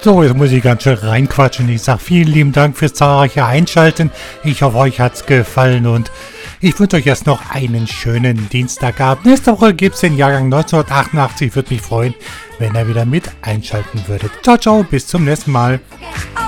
So, jetzt muss ich ganz schön reinquatschen. Ich sage vielen lieben Dank fürs zahlreiche Einschalten. Ich hoffe, euch hat's gefallen und ich wünsche euch jetzt noch einen schönen Dienstagabend. Nächste Woche gibt es den Jahrgang 1988. Würde mich freuen, wenn ihr wieder mit einschalten würdet. Ciao, ciao, bis zum nächsten Mal.